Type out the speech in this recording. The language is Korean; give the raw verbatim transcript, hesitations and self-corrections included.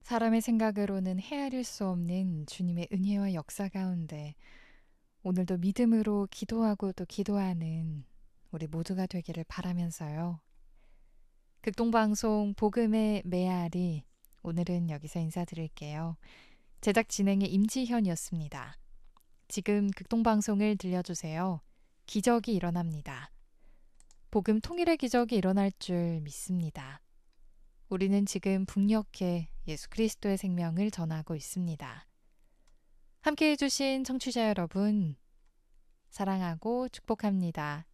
사람의 생각으로는 헤아릴 수 없는 주님의 은혜와 역사 가운데 오늘도 믿음으로 기도하고 또 기도하는 우리 모두가 되기를 바라면서요. 극동방송 복음의 메아리, 오늘은 여기서 인사드릴게요. 제작 진행의 임지현이었습니다. 지금 극동방송을 들려주세요. 기적이 일어납니다. 복음 통일의 기적이 일어날 줄 믿습니다. 우리는 지금 북녘에 예수 그리스도의 생명을 전하고 있습니다. 함께 해주신 청취자 여러분, 사랑하고 축복합니다.